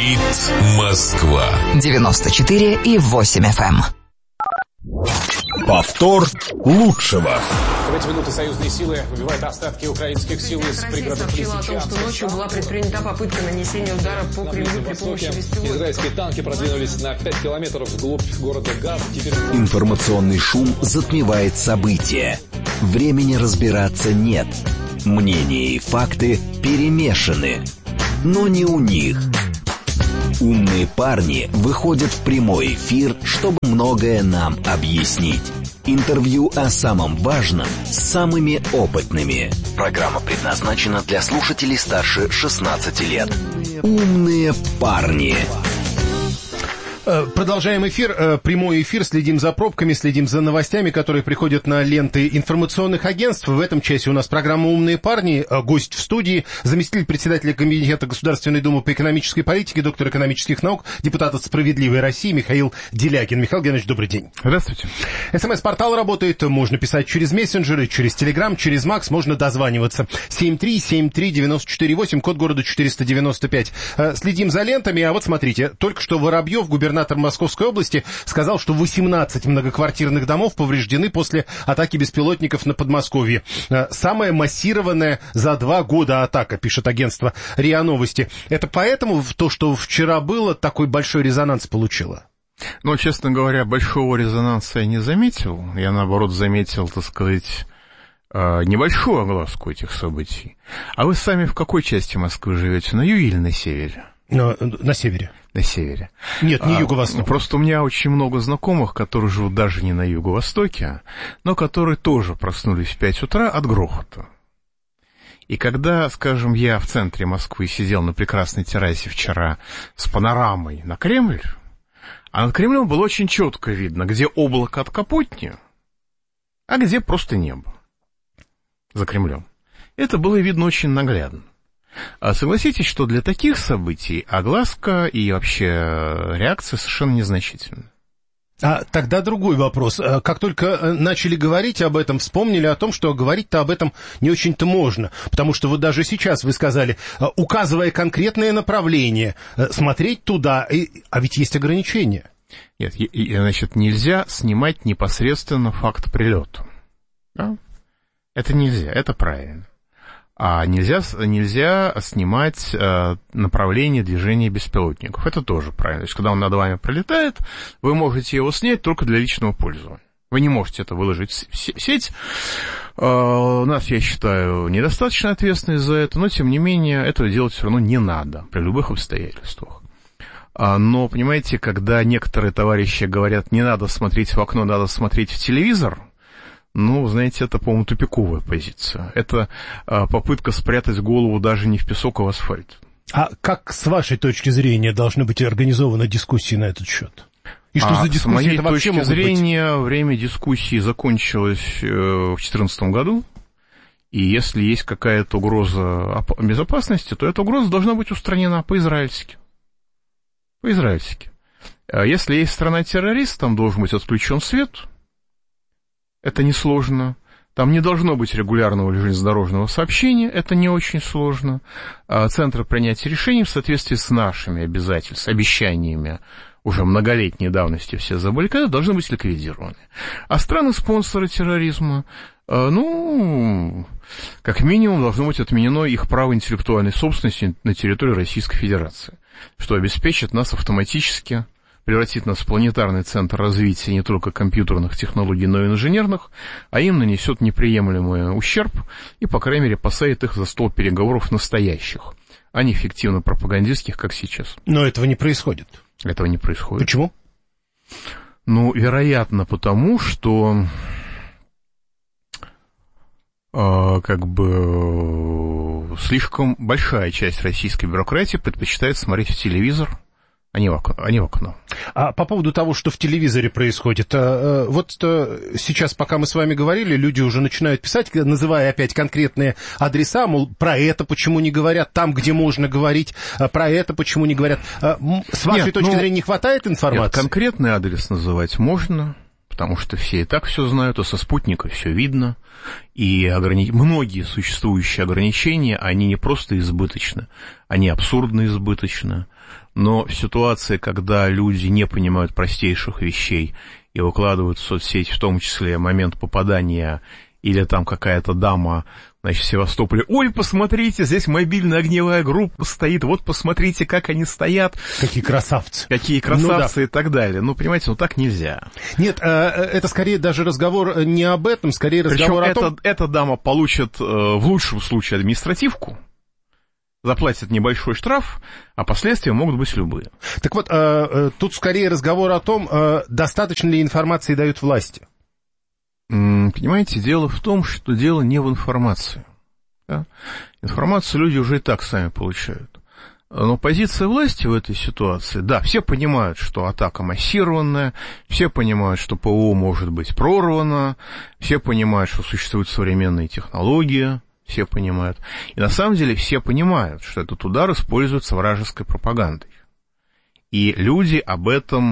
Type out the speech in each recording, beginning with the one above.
Говорит Москва. 94,8 FM. Повтор лучшего. В эти минуты союзные силы выбивают остатки украинских сил из пригородных сообщила о том, что ночью была предпринята попытка нанесения удара по Кремлю при помощи беспилотников. Израильские танки продвинулись на 5 километров вглубь города Газ. Информационный шум затмевает события. Времени разбираться нет. Мнения и факты перемешаны. Но не у них. Умные парни выходят в прямой эфир, чтобы многое нам объяснить. Интервью о самом важном с самыми опытными. Программа предназначена для слушателей старше 16 лет. Умные парни. Продолжаем эфир, прямой эфир, следим за пробками, следим за новостями, которые приходят на ленты информационных агентств. В этом часе у нас программа «Умные парни», гость в студии, заместитель председателя Комитета Государственной Думы по экономической политике, доктор экономических наук, депутат от «Справедливой России» Михаил Делякин. Михаил Геннадьевич, добрый день. Здравствуйте. СМС-портал работает, можно писать через мессенджеры, через Телеграм, через Макс, можно дозваниваться. 7373948, код города 495. Следим за лентами, а вот смотрите, только что Воробьев, губернатор Московской области, сказал, что 18 многоквартирных домов повреждены после атаки беспилотников на Подмосковье. Самая массированная за 2 года атака, пишет агентство РИА Новости. Это поэтому то, что вчера было, такой большой резонанс получило? Ну, честно говоря, большого резонанса я не заметил. Я, наоборот, заметил, так сказать, небольшую огласку этих событий. А вы сами в какой части Москвы живете, на юге или на севере? На севере. На севере. Нет, не юго-восток. Просто у меня очень много знакомых, которые живут даже не на юго-востоке, но которые тоже проснулись в 5 утра от грохота. И когда, скажем, я в центре Москвы сидел на прекрасной террасе вчера с панорамой на Кремль, а над Кремлем было очень четко видно, где облако от Капотни, а где просто небо за Кремлем. Это было видно очень наглядно. А согласитесь, что для таких событий огласка и вообще реакция совершенно незначительна. А тогда другой вопрос. Как только начали говорить об этом, вспомнили о том, что говорить-то об этом не очень-то можно. Потому что вот даже сейчас вы сказали, указывая конкретное направление, смотреть туда, а ведь есть ограничения. Нет, значит, нельзя снимать непосредственно факт прилета. Да? Это нельзя, это правильно. А нельзя снимать направление движения беспилотников. Это тоже правильно. То есть, когда он над вами пролетает, вы можете его снять только для личного пользования. Вы не можете это выложить в сеть. У нас, я считаю, недостаточно ответственность за это, но, тем не менее, этого делать все равно не надо при любых обстоятельствах. Но, понимаете, когда некоторые товарищи говорят, не надо смотреть в окно, надо смотреть в телевизор, ну, знаете, это, по-моему, тупиковая позиция. Это попытка спрятать голову даже не в песок, а в асфальт. А как, с вашей точки зрения, должны быть организованы дискуссии на этот счет? И что за дискуссии это вообще могут быть? С моей точки зрения, время дискуссии закончилось в 2014 году. И если есть какая-то угроза безопасности, то эта угроза должна быть устранена по-израильски. По-израильски. Если есть страна-террорист, там должен быть отключен свет. Это несложно. Там не должно быть регулярного железнодорожного сообщения, это не очень сложно. Центры принятия решений в соответствии с нашими обещаниями уже многолетней давности, все забыли, когда должны быть ликвидированы. А страны-спонсоры терроризма, ну, как минимум, должно быть отменено их право интеллектуальной собственности на территории Российской Федерации, что обеспечит нас автоматически, превратит нас в планетарный центр развития не только компьютерных технологий, но и инженерных, а им нанесет неприемлемый ущерб и, по крайней мере, посадит их за стол переговоров настоящих, а не фиктивно пропагандистских, как сейчас. Но этого не происходит. Этого не происходит. Почему? Ну, вероятно, потому что слишком большая часть российской бюрократии предпочитает смотреть в телевизор, а не в окно. А по поводу того, что в телевизоре происходит, вот сейчас, пока мы с вами говорили, люди уже начинают писать, называя опять конкретные адреса, мол, про это почему не говорят, там, где можно говорить, про это почему не говорят. С вашей точки зрения не хватает информации? Нет, конкретный адрес называть можно, потому что все и так все знают, а со спутника все видно, и многие существующие ограничения, они не просто избыточны, они абсурдно избыточны. Но в ситуации, когда люди не понимают простейших вещей и выкладывают в соцсети, в том числе момент попадания, или там какая-то дама, значит, в Севастополе, ой, посмотрите, здесь мобильная огневая группа стоит, вот посмотрите, как они стоят. Какие красавцы. Какие красавцы, ну, да. И так далее. Ну, понимаете, ну так нельзя. Нет, это скорее даже разговор не об этом, скорее разговор причем о том... эта дама получит в лучшем случае административку, заплатит небольшой штраф, а последствия могут быть любые. Так вот, тут скорее разговор о том, достаточно ли информации дают власти. Понимаете, дело в том, что дело не в информации. Да? Информацию люди уже и так сами получают. Но позиция власти в этой ситуации, да, все понимают, что атака массированная, все понимают, что ПВО может быть прорвано, все понимают, что существуют современные технологии, все понимают. И на самом деле все понимают, что этот удар используется вражеской пропагандой. И люди об этом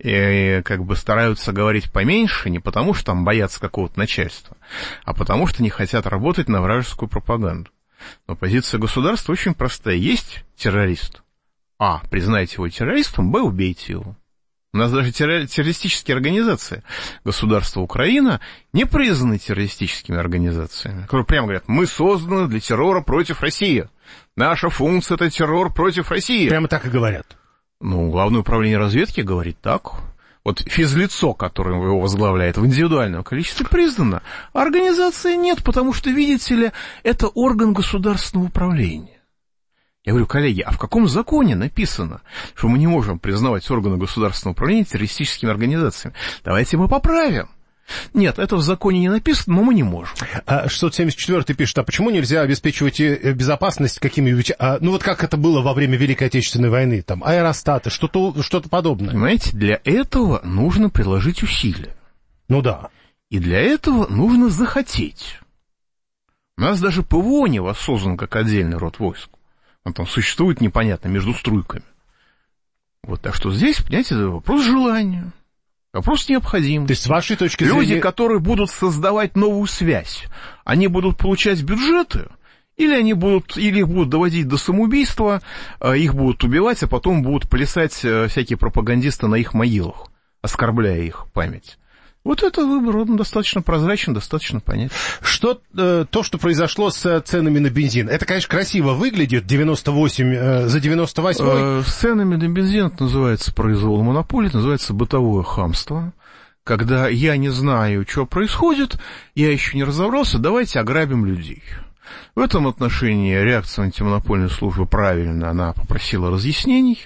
как бы стараются говорить поменьше, не потому что там боятся какого-то начальства, а потому что не хотят работать на вражескую пропаганду. Но позиция государства очень простая. Есть террорист. А, признайте его террористом, Б, убейте его. У нас даже террористические организации государства Украина не признаны террористическими организациями, которые прямо говорят, мы созданы для террора против России. Наша функция — это террор против России. Прямо так и говорят. Ну, Главное управление разведки говорит так. Вот физлицо, которое его возглавляет, в индивидуальном количестве признано. А организации нет, потому что, видите ли, это орган государственного управления. Я говорю, коллеги, а в каком законе написано, что мы не можем признавать органы государственного управления террористическими организациями? Давайте мы поправим. Нет, это в законе не написано, но мы не можем. 674-й пишет, а почему нельзя обеспечивать безопасность какими-нибудь... ну вот как это было во время Великой Отечественной войны, там, аэростаты, что-то подобное. Понимаете, для этого нужно приложить усилия. Ну да. И для этого нужно захотеть. У нас даже ПВО не воссоздан как отдельный род войск. Он там существует непонятно между струйками. Вот, так что здесь, понимаете, вопрос желания. Вопрос необходимости. То есть, с вашей точки зрения... Люди, которые будут создавать новую связь, они будут получать бюджеты, или их будут доводить до самоубийства, их будут убивать, а потом будут плясать всякие пропагандисты на их могилах, оскорбляя их память. Вот это выбор, он достаточно прозрачен, достаточно понятен. То, что произошло с ценами на бензин, это, конечно, красиво выглядит, 98 за 98. С ценами на бензин это называется произвол монополии, это называется бытовое хамство. Когда я не знаю, что происходит, я еще не разобрался, давайте ограбим людей. В этом отношении реакция антимонопольной службы правильная, она попросила разъяснений.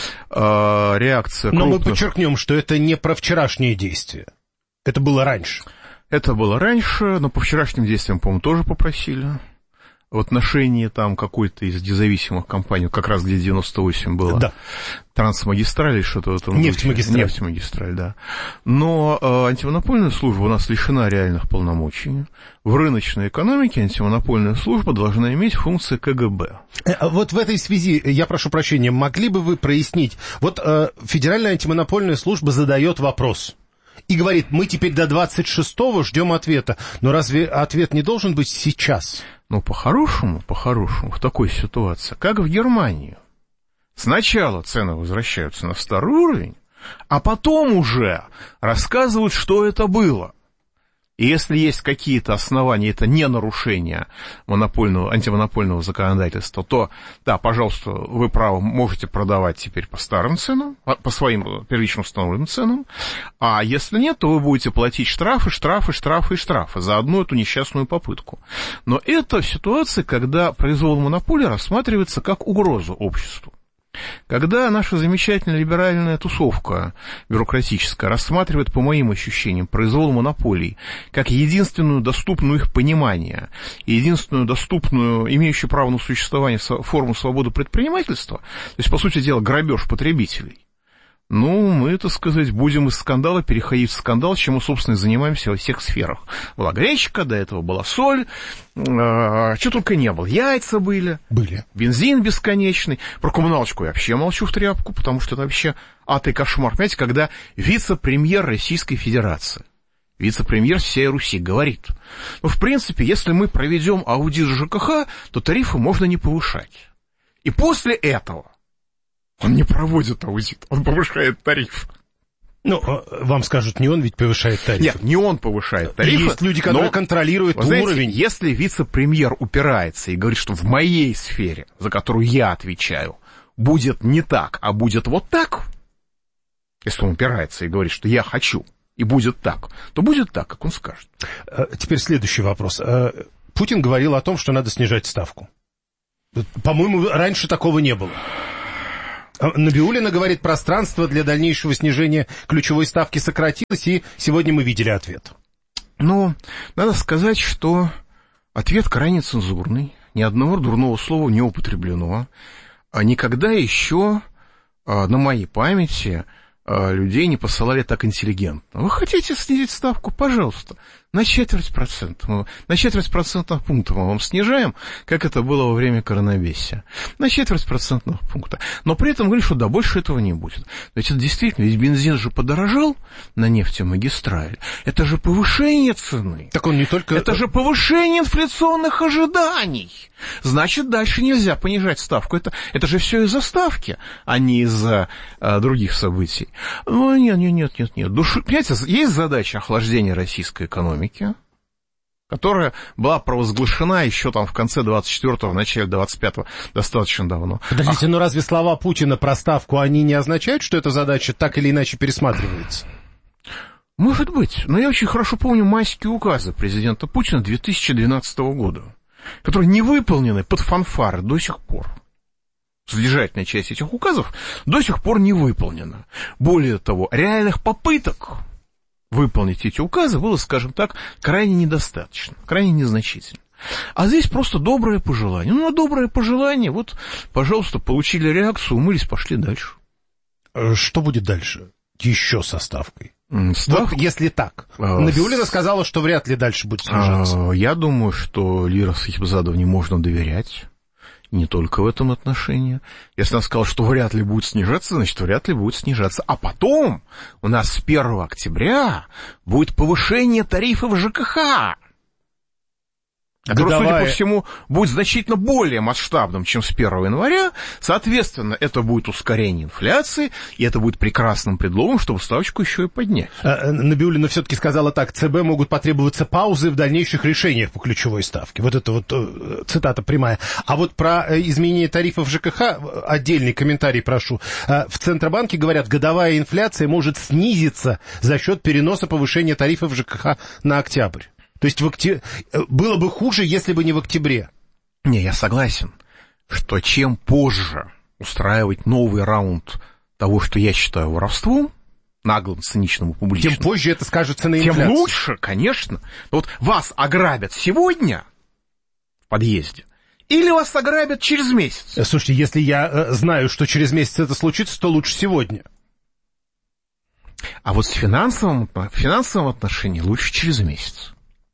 Реакция Но мы подчеркнем, что это не про вчерашние действия. Это было раньше. Это было раньше, но по вчерашним действиям, по-моему, тоже попросили. В отношении там какой-то из независимых компаний, как раз где 98 было, да. Трансмагистраль, что-то в этом. Нефтемагистраль, да. Но антимонопольная служба у нас лишена реальных полномочий. В рыночной экономике антимонопольная служба должна иметь функции КГБ. Вот в этой связи, я прошу прощения, могли бы вы прояснить, вот Федеральная антимонопольная служба задает вопрос. И говорит, мы теперь до 26-го ждем ответа. Но разве ответ не должен быть сейчас? Ну, по-хорошему, в такой ситуации, как в Германии. Сначала цены возвращаются на старый уровень, а потом уже рассказывают, что это было. И если есть какие-то основания, это не нарушение антимонопольного законодательства, то, да, пожалуйста, вы правы, можете продавать теперь по старым ценам, по своим первично установленным ценам, а если нет, то вы будете платить штрафы за одну эту несчастную попытку. Но это ситуация, когда произвол монополии рассматривается как угроза обществу. Когда наша замечательная либеральная тусовка бюрократическая рассматривает, по моим ощущениям, произвол монополий как единственную доступную их понимание и единственную доступную, имеющую право на существование форму свободы предпринимательства, то есть, по сути дела, грабеж потребителей, ну, мы, так сказать, будем из скандала переходить в скандал, чем мы, собственно, и занимаемся во всех сферах. Была гречка, до этого была соль, что только не было. Яйца были. Бензин бесконечный. Про коммуналочку я вообще молчу в тряпку, потому что это вообще ад и кошмар. Понимаете, когда вице-премьер Российской Федерации, вице-премьер всей Руси говорит, ну, в принципе, если мы проведем аудит ЖКХ, то тарифы можно не повышать. И после этого Он не проводит аудит, он повышает тариф. Ну, вам скажут, не он ведь повышает тарифы. Нет, не он повышает тарифы. Есть люди, которые контролируют знаете, уровень. Если вице-премьер упирается и говорит, что в моей сфере, за которую я отвечаю, будет не так, а будет вот так, если он упирается и говорит, что я хочу, и будет так, то будет так, как он скажет. Теперь следующий вопрос. Путин говорил о том, что надо снижать ставку. По-моему, раньше такого не было. Набиуллина говорит, пространство для дальнейшего снижения ключевой ставки сократилось, и сегодня мы видели ответ. Ну, надо сказать, что ответ крайне цензурный, ни одного дурного слова не употреблено. Никогда еще на моей памяти людей не посылали так интеллигентно. Вы хотите снизить ставку? Пожалуйста, на 0,25%. На 0,25 пункта мы вам снижаем, как это было во время коронавируса. На 0,25 пункта. Но при этом говорили, что да, больше этого не будет. Ведь это действительно, ведь бензин же подорожал на нефтемагистрали. Это же повышение цены. Так он не только... Это же повышение инфляционных ожиданий. Значит, дальше нельзя понижать ставку. Это же все из-за ставки, а не из-за других событий. Ну, нет. Понимаете, есть задача охлаждения российской экономики, которая была провозглашена еще там в конце 24-го, в начале 25-го, достаточно давно. Подождите, но разве слова Путина про ставку, они не означают, что эта задача так или иначе пересматривается? Может быть, но я очень хорошо помню майские указы президента Путина 2012 года, которые не выполнены под фанфары до сих пор. Содержательная часть этих указов до сих пор не выполнена. Более того, реальных попыток выполнить эти указы было, скажем так, крайне недостаточно, крайне незначительно. А здесь просто доброе пожелание. Ну, на доброе пожелание, вот, пожалуйста, получили реакцию, умылись, пошли дальше. Что будет дальше? Еще со ставкой? Вот если так. Набиуллина сказала, что вряд ли дальше будет снижаться. Я думаю, что Лире Сахибзадовне можно доверять. Не только в этом отношении. Если она сказала, что вряд ли будет снижаться, значит, вряд ли будет снижаться. А потом у нас с 1 октября будет повышение тарифов ЖКХ, который, судя по всему, будет значительно более масштабным, чем с 1 января. Соответственно, это будет ускорение инфляции, и это будет прекрасным предлогом, чтобы ставочку еще и поднять. Набиуллина все-таки сказала так: ЦБ могут потребоваться паузы в дальнейших решениях по ключевой ставке. Вот это вот цитата прямая. А вот про изменение тарифов ЖКХ отдельный комментарий прошу. В Центробанке говорят, годовая инфляция может снизиться за счет переноса повышения тарифов ЖКХ на октябрь. То есть было бы хуже, если бы не в октябре. Не, я согласен, что чем позже устраивать новый раунд того, что я считаю воровством, наглым, циничным и публичным, тем позже это скажется на инфляции. Тем лучше, конечно. Вот вас ограбят сегодня в подъезде, или вас ограбят через месяц. Слушайте, если я знаю, что через месяц это случится, то лучше сегодня. А вот в финансовом отношении лучше через месяц.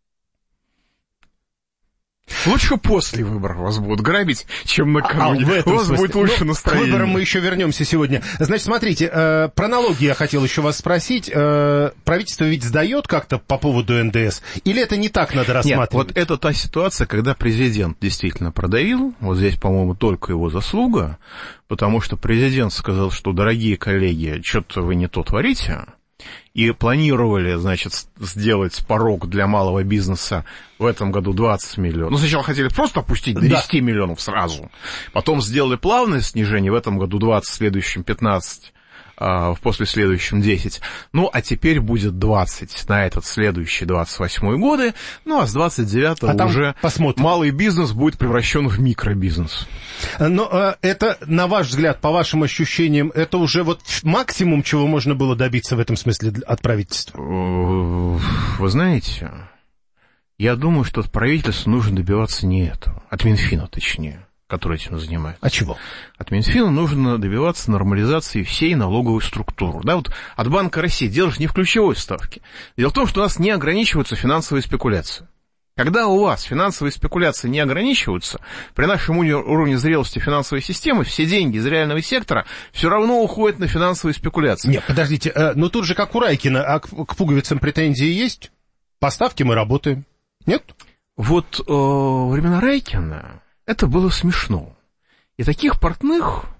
Лучше после выборов вас будут грабить, чем накануне. У вас будет лучше настроение. К выборам мы еще вернемся сегодня. Значит, смотрите, про налоги я хотел еще вас спросить. Правительство ведь сдает как-то по поводу НДС? Или это не так надо рассматривать? Нет, вот это та ситуация, когда президент действительно продавил. Вот здесь, по-моему, только его заслуга. Потому что президент сказал, что, дорогие коллеги, что-то вы не то творите. И планировали, значит, сделать порог для малого бизнеса в этом году 20 миллионов. Ну, сначала хотели просто опустить до 10 миллионов сразу. Потом сделали плавное снижение, в этом году 20, в следующем 15, в последующем 10. Ну, а теперь будет 20 на этот следующий 28 годы. Ну, а с 29-го уже посмотрим. Малый бизнес будет превращен в микробизнес. Но это, на ваш взгляд, по вашим ощущениям, это уже вот максимум, чего можно было добиться в этом смысле от правительства? Вы знаете, я думаю, что от правительства нужно добиваться не этого. От Минфина, точнее, который этим занимается. А чего? От Минфина нужно добиваться нормализации всей налоговой структуры. Да, вот от Банка России. Дело же не в ключевой ставке. Дело в том, что у нас не ограничиваются финансовые спекуляции. Когда у вас финансовые спекуляции не ограничиваются, при нашем уровне зрелости финансовой системы все деньги из реального сектора все равно уходят на финансовые спекуляции. Нет, подождите, ну тут же как у Райкина, а к пуговицам претензии есть? По ставке мы работаем. Нет? Вот времена Райкина это было смешно. И таких портных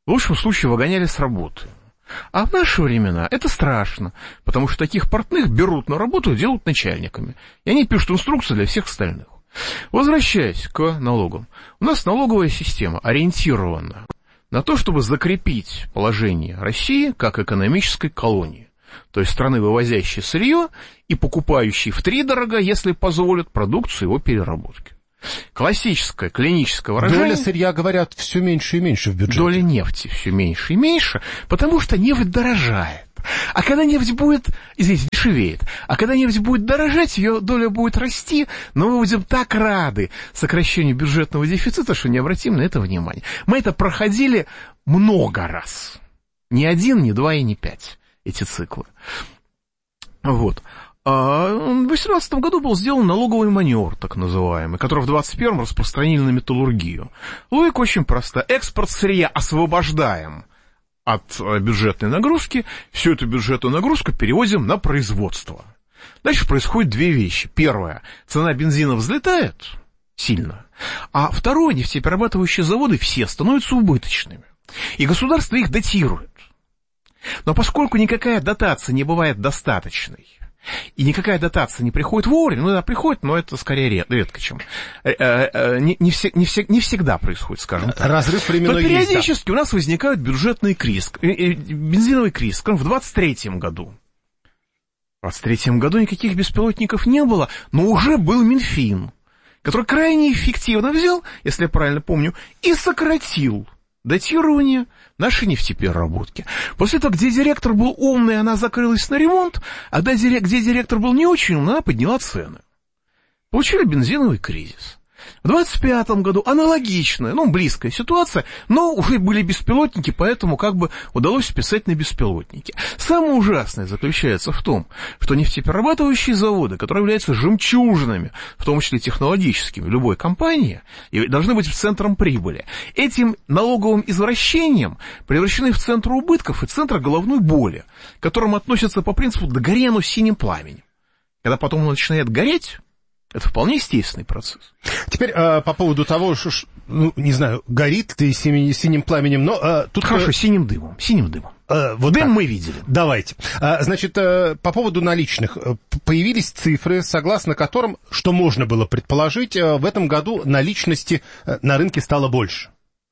в лучшем случае выгоняли с работы. А в наши времена это страшно, потому что таких портных берут на работу и делают начальниками. И они пишут инструкции для всех остальных. Возвращаясь к налогам. У нас налоговая система ориентирована на то, чтобы закрепить положение России как экономической колонии. То есть страны, вывозящей сырье и покупающей втридорога, если позволят, продукцию его переработки. Классическое клиническое выражение. Доля сырья, говорят, все меньше и меньше в бюджете. Доля нефти все меньше и меньше, потому что нефть дорожает. А когда нефть будет, извините, дешевеет, а когда нефть будет дорожать, ее доля будет расти, но мы будем так рады сокращению бюджетного дефицита, что не обратим на это внимание. Мы это проходили много раз. Не 1, не 2 и не 5 эти циклы. Вот. В 2018 году был сделан налоговый маневр, так называемый, который в 2021 распространили на металлургию. Логика очень проста. Экспорт сырья освобождаем от бюджетной нагрузки, всю эту бюджетную нагрузку переводим на производство. Дальше происходят две вещи. Первое, цена бензина взлетает сильно, а второе, нефтеперерабатывающие заводы все становятся убыточными. И государство их датирует. Но поскольку никакая дотация не бывает достаточной, и никакая дотация не приходит вовремя, ну, она приходит, но это скорее редко, чем... Не всегда происходит, скажем так. Разрыв временной есть, то периодически у нас возникает бюджетный кризис, бензиновый кризис, скажем, в 23 году. В 23 году никаких беспилотников не было, но уже был Минфин, который крайне эффективно взял, если я правильно помню, и сократил датирование нашей нефтепереработки. После того, где директор был умный, она закрылась на ремонт, а где директор был не очень умный, она подняла цены. Получили бензиновый кризис. В 25 году аналогичная, близкая ситуация, но уже были беспилотники, поэтому как бы удалось списать на беспилотники. Самое ужасное заключается в том, что нефтеперерабатывающие заводы, которые являются жемчужинами, в том числе технологическими, любой компании, и должны быть центром прибыли, этим налоговым извращением превращены в центр убытков и центр головной боли, к которым относятся по принципу «да гори оно синим пламенем». Когда потом оно начинает гореть, это вполне естественный процесс. Теперь по поводу того, что, не знаю, горит ты синим пламенем, но тут... Хорошо, синим дымом. Вот дым так. мы видели. Давайте. Значит, по поводу наличных. Появились цифры, согласно которым, что можно было предположить, в этом году наличности на рынке стало больше.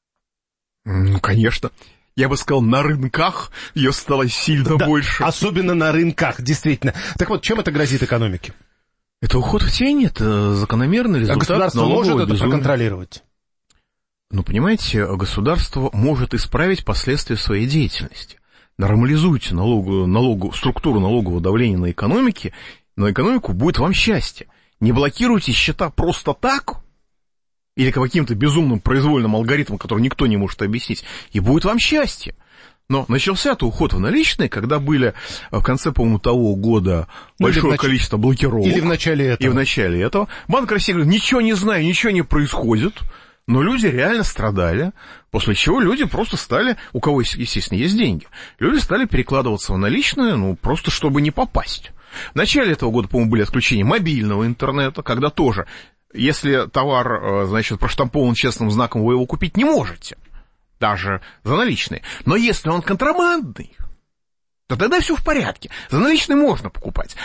Ну, конечно. Я бы сказал, на рынках ее стало сильно больше. Особенно на рынках, действительно. Так вот, чем это грозит экономике? Это уход в тень, это закономерный результат. А государство может это проконтролировать? Понимаете, государство может исправить последствия своей деятельности. Нормализуйте структуру налогового давления на экономику будет вам счастье. Не блокируйте счета просто так, или каким-то безумным произвольным алгоритмом, который никто не может объяснить, и будет вам счастье. Но начался-то уход в наличные, когда были в конце, по-моему, того года большое количество блокировок. Или в начале этого. И в начале этого. Банк России говорит, ничего не знаю, ничего не происходит. Но люди реально страдали, после чего люди просто стали, у кого, естественно, есть деньги, люди стали перекладываться в наличные, просто чтобы не попасть. В начале этого года, по-моему, были отключения мобильного интернета, когда тоже, если товар, проштампован честным знаком, вы его купить не можете. Даже за наличные. Но если он контрабандный, то тогда все в порядке. За наличные можно покупать.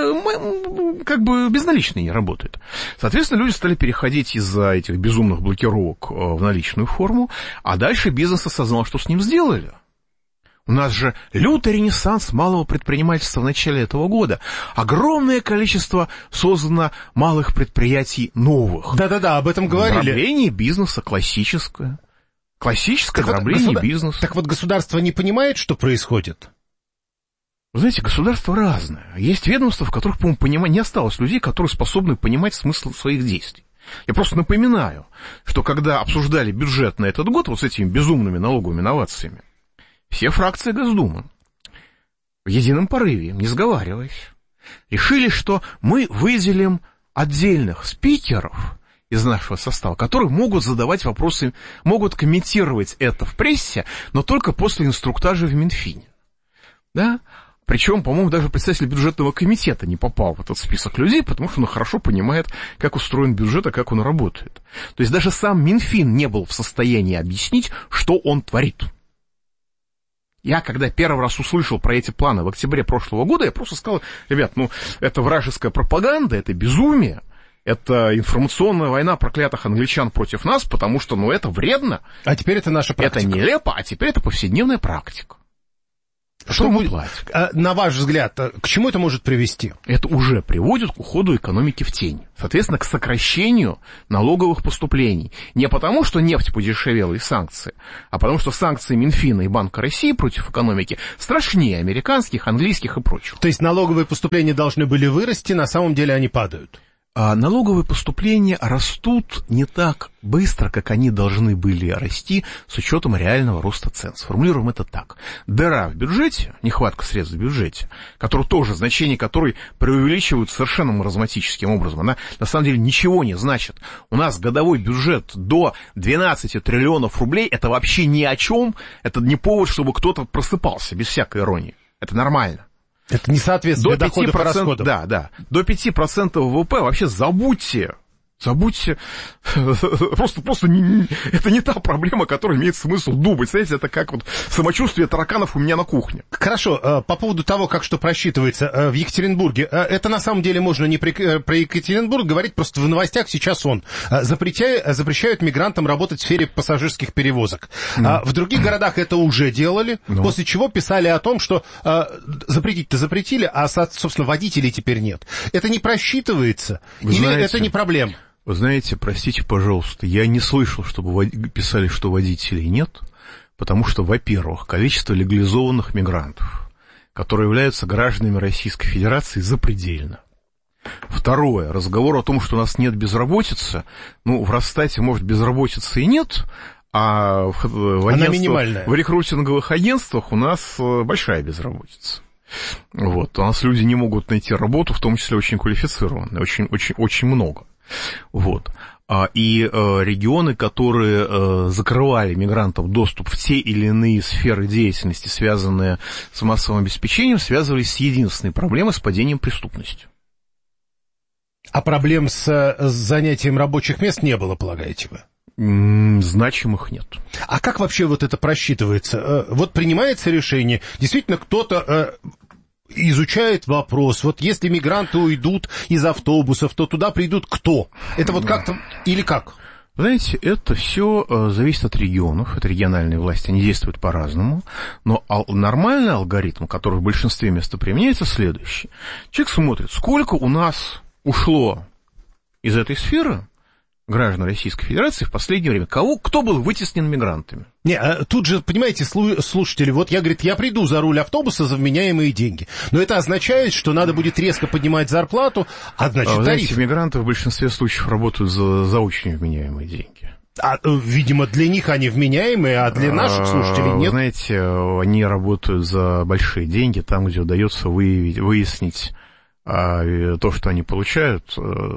Безналичные не работают. Соответственно, люди стали переходить из-за этих безумных блокировок в наличную форму, а дальше бизнес осознал, что с ним сделали. У нас же лютый ренессанс малого предпринимательства в начале этого года. Огромное количество создано малых предприятий новых. Да-да-да, об этом говорили. Дробление бизнеса классическое. Классическое дробление бизнеса. Так вот, государство не понимает, что происходит? Вы знаете, государство разное. Есть ведомства, в которых, по-моему, не осталось людей, которые способны понимать смысл своих действий. Я просто напоминаю, что когда обсуждали бюджет на этот год вот с этими безумными налоговыми новациями, все фракции Госдумы в едином порыве, не сговариваясь, решили, что мы выделим отдельных спикеров из нашего состава, которые могут задавать вопросы, могут комментировать это в прессе, но только после инструктажа в Минфине. Да? Причем, по-моему, даже представитель бюджетного комитета не попал в этот список людей, потому что он хорошо понимает, как устроен бюджет и как он работает. То есть даже сам Минфин не был в состоянии объяснить, что он творит. Я, когда первый раз услышал про эти планы в октябре прошлого года, я просто сказал, ребят, это вражеская пропаганда, это безумие, это информационная война проклятых англичан против нас, потому что, это вредно. А теперь это наша практика. Это нелепо, а теперь это повседневная практика. Что будет? На ваш взгляд, к чему это может привести? Это уже приводит к уходу экономики в тень. Соответственно, к сокращению налоговых поступлений. Не потому, что нефть подешевела и санкции, а потому, что санкции Минфина и Банка России против экономики страшнее американских, английских и прочих. То есть налоговые поступления должны были вырасти, на самом деле они падают? А налоговые поступления растут не так быстро, как они должны были расти с учетом реального роста цен. Сформулируем это так. Дыра в бюджете, нехватка средств в бюджете, значение которой преувеличивают совершенно маразматическим образом, она на самом деле ничего не значит. У нас годовой бюджет до 12 триллионов рублей, это вообще ни о чем, это не повод, чтобы кто-то просыпался, без всякой иронии. Это нормально. Это не соответствует доходам по расходам. Да. До 5% ВВП вообще забудьте. Просто это не та проблема, которая имеет смысл думать. Знаете, это как самочувствие тараканов у меня на кухне. Хорошо, по поводу того, как что просчитывается в Екатеринбурге. Это на самом деле можно не про Екатеринбург говорить, просто в новостях сейчас запрещают мигрантам работать в сфере пассажирских перевозок. В других городах это уже делали, после чего писали о том, что запретить-то запретили, а, собственно, водителей теперь нет. Это не просчитывается? Это не проблема? Вы знаете, простите, пожалуйста, я не слышал, чтобы писали, что водителей нет, потому что, во-первых, количество легализованных мигрантов, которые являются гражданами Российской Федерации, запредельно. Второе, разговор о том, что у нас нет безработицы, в Росстате, может, безработицы и нет, а в рекрутинговых агентствах у нас большая безработица. У нас люди не могут найти работу, в том числе очень квалифицированные, очень много. И регионы, которые закрывали мигрантам доступ в те или иные сферы деятельности, связанные с массовым обеспечением, связывались с единственной проблемой — с падением преступности. А проблем с занятием рабочих мест не было, полагаете вы? Значимых нет. А как вообще это просчитывается? Принимается решение, действительно кто-то изучает вопрос, если мигранты уйдут из автобусов, то туда придут кто? Это как-то или как? Знаете, это все зависит от регионов, от региональной власти, они действуют по-разному, но нормальный алгоритм, который в большинстве мест применяется, следующий. Человек смотрит, сколько у нас ушло из этой сферы граждан Российской Федерации в последнее время. Кто был вытеснен мигрантами? Тут же, понимаете, слушатели, я приду за руль автобуса за вменяемые деньги. Но это означает, что надо будет резко поднимать зарплату, тариф. Знаете, мигранты в большинстве случаев работают за очень вменяемые деньги. Видимо, для них они вменяемые, а для наших слушателей нет. Знаете, они работают за большие деньги, там, где удается выяснить то, что они получают.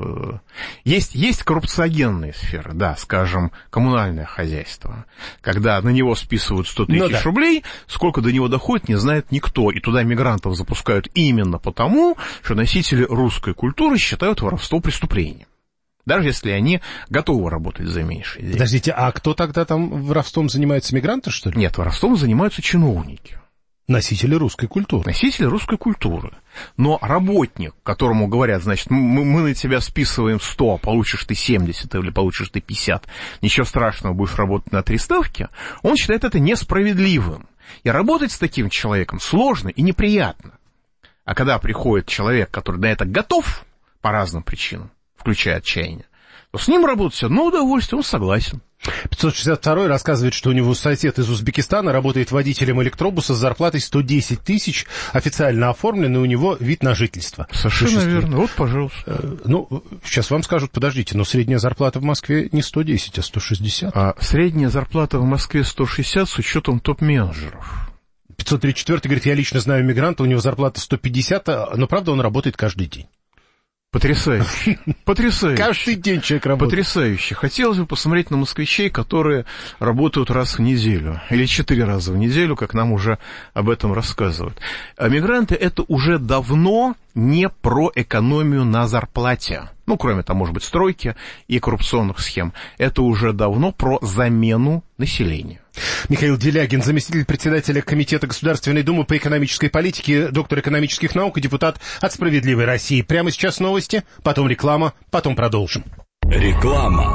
Есть коррупциогенные сферы, скажем, коммунальное хозяйство, когда на него списывают 100 тысяч рублей, сколько до него доходит, не знает никто, и туда мигрантов запускают именно потому, что носители русской культуры считают воровство преступлением. Даже если они готовы работать за меньшие деньги. Подождите, а кто тогда там воровством занимается, мигранты, что ли? Нет, воровством занимаются чиновники. Носители русской культуры. Носители русской культуры. Но работник, которому говорят, мы на тебя списываем 100, получишь ты 70 или получишь ты 50, ничего страшного, будешь работать на 3 ставки, он считает это несправедливым. И работать с таким человеком сложно и неприятно. А когда приходит человек, который на это готов по разным причинам, включая отчаяние, то с ним работать все одно удовольствие, он согласен. 562 рассказывает, что у него сосед из Узбекистана работает водителем электробуса с зарплатой 110 тысяч, официально оформлен, и у него вид на жительство. Совершенно верно. Пожалуйста. Сейчас вам скажут, подождите, но средняя зарплата в Москве не 110, а 160. Средняя зарплата в Москве 160 с учетом топ-менеджеров. 534 говорит, я лично знаю мигранта, у него зарплата 150, но, правда, он работает каждый день. Потрясающе. Каждый день человек работает. Потрясающе. Хотелось бы посмотреть на москвичей, которые работают раз в неделю. Или 4 раза в неделю, как нам уже об этом рассказывают. А мигранты — это уже давно не про экономию на зарплате. Кроме там, может быть, стройки и коррупционных схем. Это уже давно про замену населения. Михаил Делягин, заместитель председателя Комитета Государственной Думы по экономической политике, доктор экономических наук и депутат от «Справедливой России». Прямо сейчас новости, потом реклама, потом продолжим. Реклама.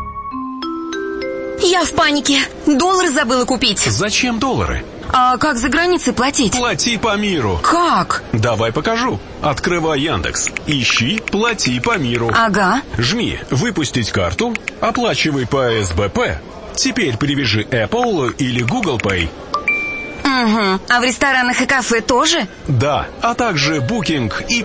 Я в панике. Доллар забыла купить. Зачем доллары? А как за границей платить? Плати по миру. Как? Давай покажу. Открывай Яндекс. Ищи «Плати по миру». Ага. Жми «Выпустить карту», оплачивай по СБП. Теперь привяжи Apple или Google Pay. Угу. А в ресторанах и кафе тоже? Да, а также Booking и